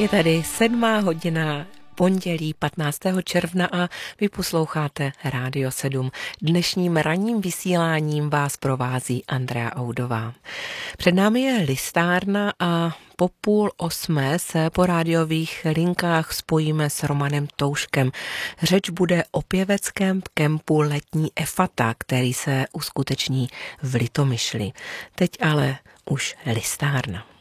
Je tady 7:00, pondělí 15. června a vy posloucháte Rádio 7. Dnešním ranním vysíláním vás provází Andrea Oudová. Před námi je listárna a po 7:30 se po rádiových linkách spojíme s Romanem Touškem. Řeč bude o pěveckém kempu Letní Efata, který se uskuteční v Litomyšli. Teď ale už listárna.